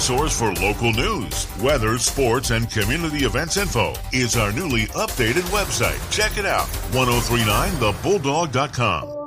source for local news, weather, sports, and community events info is our newly updated website. Check it out, 1039thebulldog.com.